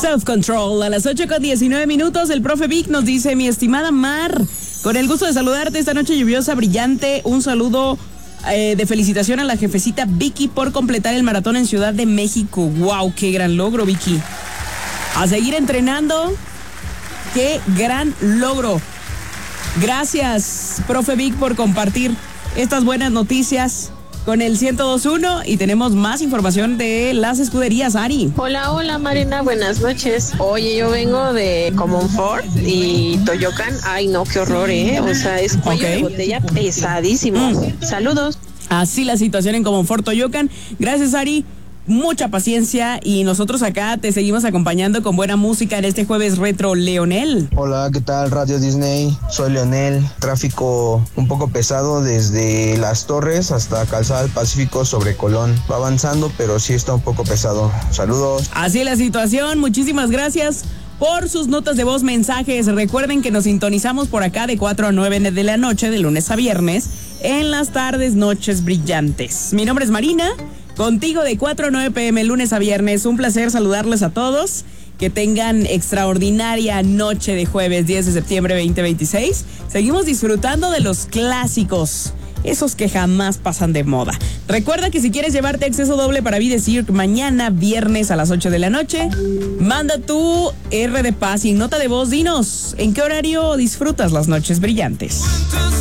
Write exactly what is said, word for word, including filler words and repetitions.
Self Control a las ocho con diecinueve minutos. El profe Vic nos dice: mi estimada Mar, con el gusto de saludarte esta noche lluviosa, brillante. Un saludo eh, de felicitación a la jefecita Vicky por completar el maratón en Ciudad de México. ¡Wow! ¡Qué gran logro, Vicky! A seguir entrenando. ¡Qué gran logro! Gracias, profe Vic, por compartir estas buenas noticias con el ciento dos punto uno, y tenemos más información de las escuderías, Ari. Hola, hola Marina, buenas noches. Oye, yo vengo de Comonfort y Toyocan. Ay, no, qué horror, ¿eh? O sea, es cuello okay. de botella pesadísimo. Mm. Saludos. Así la situación en Comonfort Toyocan. Gracias, Ari. Mucha paciencia, y nosotros acá te seguimos acompañando con buena música en este jueves retro. Leonel. Hola, ¿qué tal? Radio Disney, soy Leonel. Tráfico un poco pesado desde Las Torres hasta Calzada del Pacífico sobre Colón. Va avanzando, pero sí está un poco pesado. Saludos. Así la situación. Muchísimas gracias por sus notas de voz, mensajes. Recuerden que nos sintonizamos por acá de cuatro a nueve de la noche, de lunes a viernes, en las tardes noches brillantes. Mi nombre es Marina. Contigo de cuatro a nueve pm, lunes a viernes. Un placer saludarles a todos. Que tengan extraordinaria noche de jueves diez de septiembre veinte veintiséis. Seguimos disfrutando de los clásicos, esos que jamás pasan de moda. Recuerda que si quieres llevarte acceso doble para Vida Cirque mañana viernes a las ocho de la noche, manda tu R de Paz y en nota de voz dinos en qué horario disfrutas las noches brillantes.